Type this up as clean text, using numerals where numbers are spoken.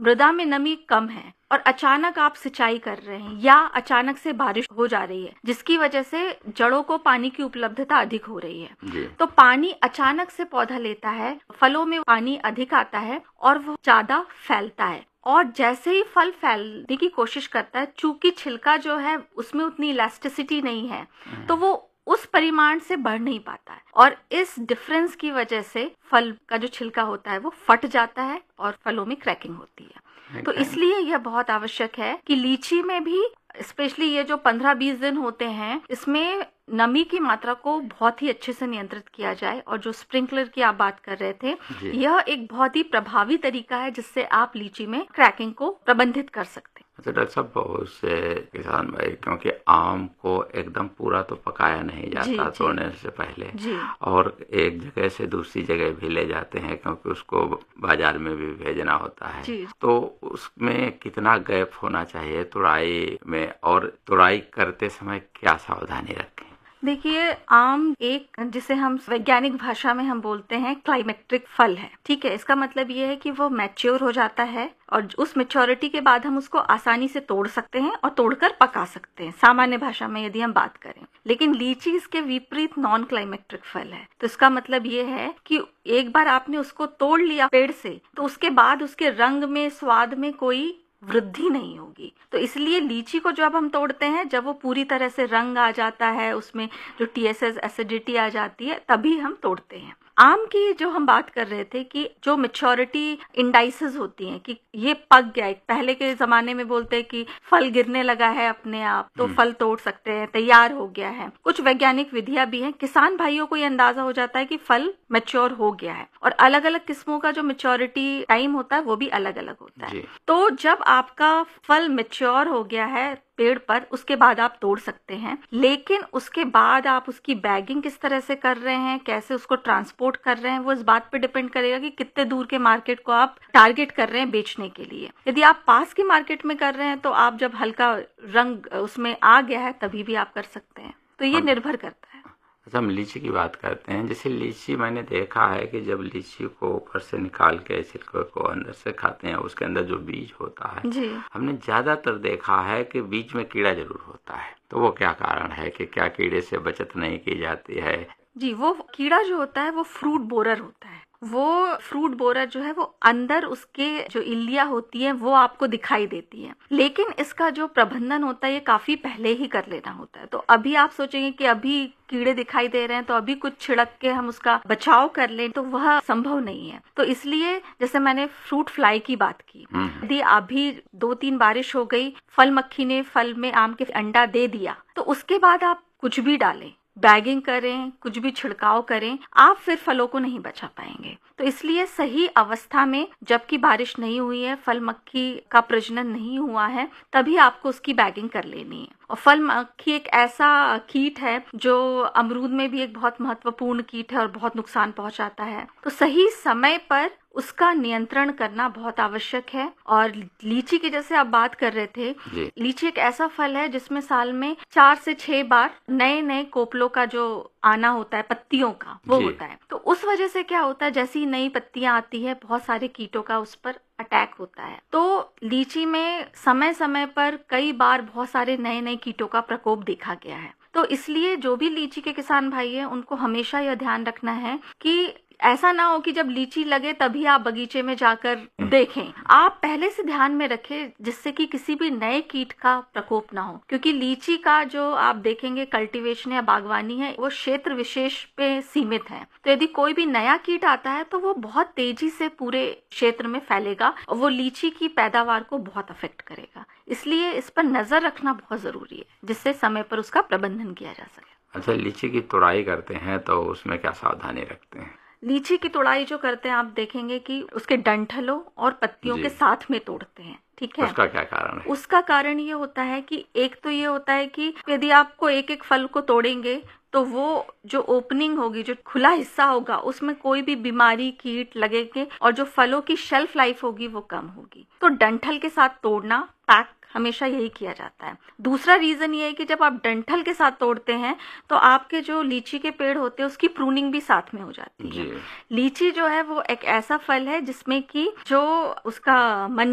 मृदा में नमी कम है और अचानक आप सिंचाई कर रहे हैं या अचानक से बारिश हो जा रही है जिसकी वजह से जड़ों को पानी की उपलब्धता अधिक हो रही है, तो पानी अचानक से पौधा लेता है, फलों में पानी अधिक आता है और वो ज्यादा फैलता है। और जैसे ही फल फैलने की कोशिश करता है, चूंकि छिलका जो है उसमें उतनी इलास्टिसिटी नहीं है, तो वो उस परिमाण से बढ़ नहीं पाता है और इस डिफरेंस की वजह से फल का जो छिलका होता है वो फट जाता है और फलों में क्रैकिंग होती है। तो इसलिए यह बहुत आवश्यक है कि लीची में भी स्पेशली ये जो 15-20 दिन होते हैं, इसमें नमी की मात्रा को बहुत ही अच्छे से नियंत्रित किया जाए। और जो स्प्रिंकलर की आप बात कर रहे थे, यह एक बहुत ही प्रभावी तरीका है जिससे आप लीची में क्रैकिंग को प्रबंधित कर सकते हैं। अच्छा डॉक्टर साहब, बहुत से किसान भाई, क्योंकि आम को एकदम पूरा तो पकाया नहीं जाता तोड़ने से पहले, और एक जगह से दूसरी जगह भी ले जाते हैं क्योंकि उसको बाजार में भी भेजना होता है, तो उसमें कितना गैप होना चाहिए तुड़ाई में, और तुड़ाई करते समय क्या सावधानी रखें? देखिए, आम एक, जिसे हम वैज्ञानिक भाषा में हम बोलते हैं, क्लाइमेक्ट्रिक फल है। ठीक है, इसका मतलब ये है कि वो मैच्योर हो जाता है और उस मैच्योरिटी के बाद हम उसको आसानी से तोड़ सकते हैं और तोड़कर पका सकते हैं, सामान्य भाषा में यदि हम बात करें। लेकिन लीची इसके विपरीत नॉन क्लाइमेक्ट्रिक फल है। तो इसका मतलब ये है कि एक बार आपने उसको तोड़ लिया पेड़ से, तो उसके बाद उसके रंग में, स्वाद में कोई वृद्धि नहीं होगी। तो इसलिए लीची को जब हम तोड़ते हैं, जब वो पूरी तरह से रंग आ जाता है, उसमें जो TSS एसिडिटी आ जाती है, तभी हम तोड़ते हैं। आम की जो हम बात कर रहे थे कि जो मैच्योरिटी इंडाइसेस होती हैं कि ये पक गया है, पहले के जमाने में बोलते हैं कि फल गिरने लगा है अपने आप, तो फल तोड़ सकते हैं, तैयार हो गया है। कुछ वैज्ञानिक विधियां भी हैं, किसान भाइयों को ये अंदाजा हो जाता है कि फल मैच्योर हो गया है। और अलग अलग किस्मों का जो मैच्योरिटी टाइम होता है वो भी अलग अलग होता है। तो जब आपका फल मैच्योर हो गया है पेड़ पर, उसके बाद आप तोड़ सकते हैं। लेकिन उसके बाद आप उसकी बैगिंग किस तरह से कर रहे हैं, कैसे उसको ट्रांसपोर्ट कर रहे हैं, वो इस बात पे डिपेंड करेगा कि कितने दूर के मार्केट को आप टारगेट कर रहे हैं बेचने के लिए। यदि आप पास की मार्केट में कर रहे हैं, तो आप जब हल्का रंग उसमें आ गया है तभी भी आप कर सकते हैं। तो ये निर्भर करता है। अच्छा, हम लीची की बात करते हैं। जैसे लीची मैंने देखा है कि जब लीची को ऊपर से निकाल के छिलके को अंदर से खाते हैं, उसके अंदर जो बीज होता है, हमने ज्यादातर देखा है कि बीज में कीड़ा जरूर होता है। तो वो क्या कारण है कि क्या कीड़े से बचत नहीं की जाती है? जी, वो कीड़ा जो होता है वो फ्रूट बोरर होता है। वो फ्रूट बोरर जो है वो अंदर उसके जो इल्लियां होती है वो आपको दिखाई देती है। लेकिन इसका जो प्रबंधन होता है ये काफी पहले ही कर लेना होता है। तो अभी आप सोचेंगे कि अभी कीड़े दिखाई दे रहे हैं तो अभी कुछ छिड़क के हम उसका बचाव कर लें, तो वह संभव नहीं है। तो इसलिए जैसे मैंने फ्रूट फ्लाई की बात की, यदि अभी 2-3 बारिश हो गई, फल मक्खी ने फल में आम के अंडा दे दिया, तो उसके बाद आप कुछ भी डालें, बैगिंग करें, कुछ भी छिड़काव करें, आप फिर फलों को नहीं बचा पाएंगे। तो इसलिए सही अवस्था में, जबकि बारिश नहीं हुई है, फल मक्खी का प्रजनन नहीं हुआ है, तभी आपको उसकी बैगिंग कर लेनी है। और फल मक्खी एक ऐसा कीट है जो अमरूद में भी एक बहुत महत्वपूर्ण कीट है और बहुत नुकसान पहुंचाता है। तो सही समय पर उसका नियंत्रण करना बहुत आवश्यक है। और लीची की जैसे आप बात कर रहे थे, लीची एक ऐसा फल है जिसमें साल में 4 से 6 बार नए नए कोपलों का जो आना होता है, पत्तियों का, वो होता है। तो उस वजह से क्या होता है, जैसी नई पत्तियां आती है, बहुत सारे कीटों का उस पर अटैक होता है। तो लीची में समय समय पर कई बार बहुत सारे नए नए कीटों का प्रकोप देखा गया है। तो इसलिए जो भी लीची के किसान भाई हैं, उनको हमेशा यह ध्यान रखना है कि ऐसा ना हो कि जब लीची लगे तभी आप बगीचे में जाकर देखें। आप पहले से ध्यान में रखें जिससे कि किसी भी नए कीट का प्रकोप ना हो। क्योंकि लीची का जो आप देखेंगे कल्टीवेशन या बागवानी है, वो क्षेत्र विशेष पे सीमित है। तो यदि कोई भी नया कीट आता है तो वो बहुत तेजी से पूरे क्षेत्र में फैलेगा और वो लीची की पैदावार को बहुत अफेक्ट करेगा। इसलिए इस पर नजर रखना बहुत जरूरी है, जिससे समय पर उसका प्रबंधन किया जा सके। अच्छा, लीची की तुड़ाई करते हैं तो उसमें क्या सावधानी रखते हैं? लीची की तोड़ाई जो करते हैं, आप देखेंगे कि उसके डंठलों और पत्तियों के साथ में तोड़ते हैं। ठीक है, उसका क्या कारण है? उसका कारण ये होता है कि एक तो ये होता है कि यदि आपको एक एक फल को तोड़ेंगे तो वो जो ओपनिंग होगी, जो खुला हिस्सा होगा, उसमें कोई भी बीमारी, कीट लगेंगे और जो फलों की शेल्फ लाइफ होगी वो कम होगी। तो डंठल के साथ तोड़ना, पैक, हमेशा यही किया जाता है। दूसरा रीजन ये है कि जब आप डंठल के साथ तोड़ते हैं तो आपके जो लीची के पेड़ होते हैं उसकी प्रूनिंग भी साथ में हो जाती है। लीची जो है वो एक ऐसा फल है जिसमें कि जो उसका